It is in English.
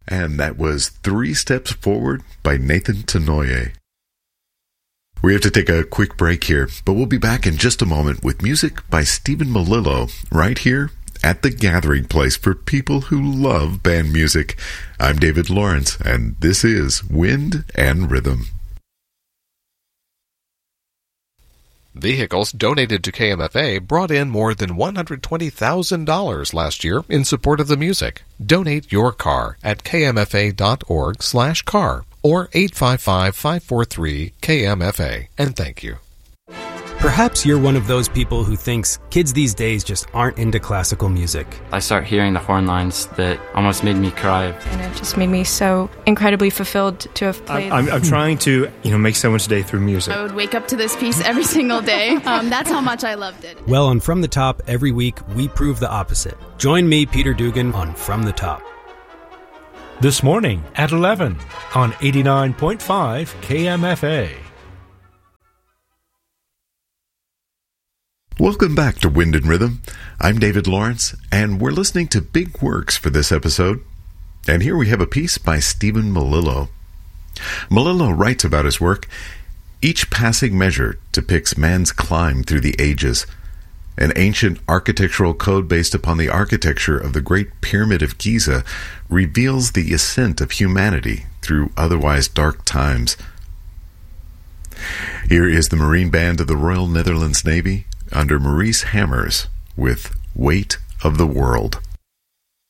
And that was Three Steps Forward by Nathan Tenoye. We have to take a quick break here, but we'll be back in just a moment with music by Stephen Malillo right here at the gathering place for people who love band music. I'm David Lawrence, and this is Wind and Rhythm. Vehicles donated to KMFA brought in more than $120,000 last year in support of the music. Donate your car at kmfa.org/car or 855-543-KMFA. And thank you. Perhaps you're one of those people who thinks kids these days just aren't into classical music. I start hearing the horn lines that almost made me cry. And it just made me so incredibly fulfilled to have played. I'm trying to, make someone's day through music. I would wake up to this piece every single day. That's how much I loved it. Well, on From the Top, every week, we prove the opposite. Join me, Peter Dugan, on From the Top. This morning at 11 on 89.5 KMFA. Welcome back to Wind and Rhythm. I'm David Lawrence, and we're listening to Big Works for this episode. And here we have a piece by Stephen Malillo. Malillo writes about his work. Each passing measure depicts man's climb through the ages. An ancient architectural code based upon the architecture of the Great Pyramid of Giza reveals the ascent of humanity through otherwise dark times. Here is the Marine Band of the Royal Netherlands Navy under Maurice Hammers with Weight of the World.